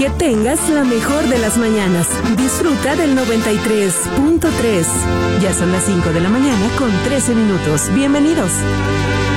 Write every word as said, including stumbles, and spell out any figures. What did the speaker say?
Que tengas la mejor de las mañanas. Disfruta del noventa y tres punto tres. Ya son las cinco de la mañana con trece minutos. Bienvenidos.